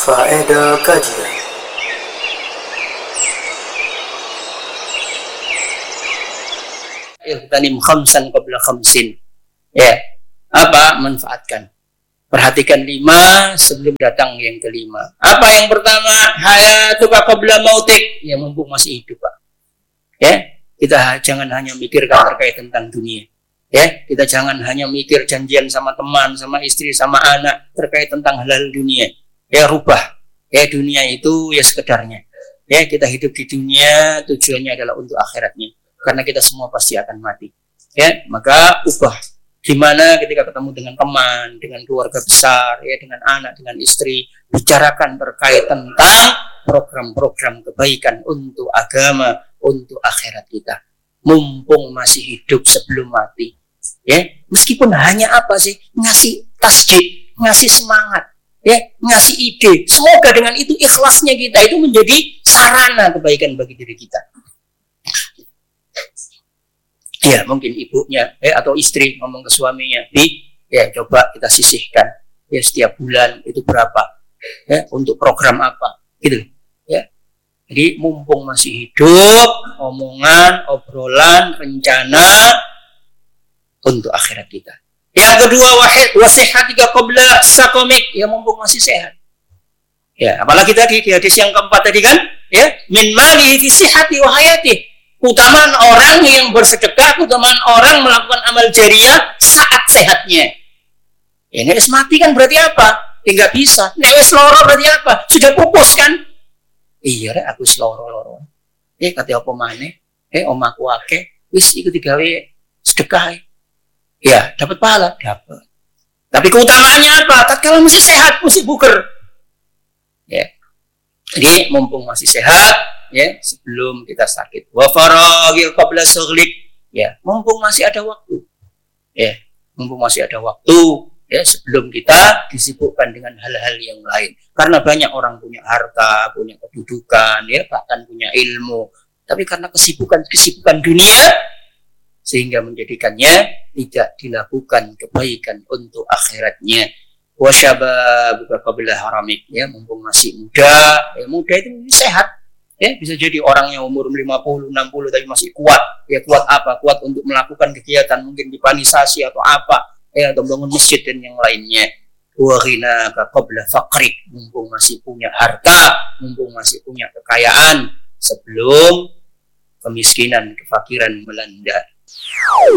Faedah kajian. Irtanim khamsan qabla khamsin. Ya, apa? Manfaatkan. Perhatikan 5 sebelum datang yang kelima. Apa yang pertama? Hayatuka qabla mautik. Ya, mumpung masih hidup, Pak. Ya, kita jangan hanya mikirkan terkait tentang dunia. Ya, kita jangan hanya mikir janjian sama teman, sama istri, sama anak terkait tentang hal-hal dunia. Ya, rubah. Ya, dunia itu ya sekedarnya. Ya, kita hidup di dunia tujuannya adalah untuk akhiratnya. Karena kita semua pasti akan mati. Ya, maka ubah. Gimana ketika ketemu dengan teman, dengan keluarga besar, ya, dengan anak, dengan istri, bicarakan terkait tentang program-program kebaikan untuk agama, untuk akhirat kita. Mumpung masih hidup sebelum mati. Ya, meskipun hanya apa sih? Ngasih tasjid, ngasih semangat, ya, ngasih ide. Semoga dengan itu ikhlasnya kita itu menjadi sarana kebaikan bagi diri kita. Ya, mungkin ibunya atau istri ngomong ke suaminya, ya coba kita sisihkan ya setiap bulan itu berapa, ya untuk program apa, gitu. Ya, jadi mumpung masih hidup, omongan, obrolan, rencana untuk akhirat kita. Yang kedua, wasihatika qabla sakomik, ya mumpung masih sehat. Ya, apalagi tadi di hadis yang keempat tadi kan, ya min malihi fi sihhati wa hayati. Utamaan orang yang bersedekah, utamaan orang melakukan amal jariah saat sehatnya. Ya, nek wis mati kan berarti apa? Ya nggak bisa. Nek wis loro berarti apa? Sudah pupus kan? Iya rek, aku wis loro-loro. Kate apa maneh? Omaku akeh, wis iku digawe sedekah. Ya, dapat pahala, dapat. Tapi keutamaannya apa? Tatkala masih sehat, masih buger. Ya. Jadi mumpung masih sehat, ya, sebelum kita sakit. Wa faragil qabla sughlik. Ya, mumpung masih ada waktu. Ya, mumpung masih ada waktu, ya, sebelum kita disibukkan dengan hal-hal yang lain. Karena banyak orang punya harta, punya kedudukan, ya, bahkan punya ilmu. Tapi karena kesibukan dunia, sehingga menjadikannya tidak dilakukan kebaikan untuk akhiratnya. Wa syababuka qabla haramik. Ya, mumpung masih muda, ya, muda itu sehat. Ya, bisa jadi orang yang umur 50, 60 tapi masih kuat. Ya, kuat apa? Kuat untuk melakukan kegiatan mungkin pipanisasi atau apa, ya, atau bangun masjid dan yang lainnya. Wa ghinaka qabla faqrik, mumpung masih punya harta, mumpung masih punya kekayaan sebelum kemiskinan, kefakiran melanda.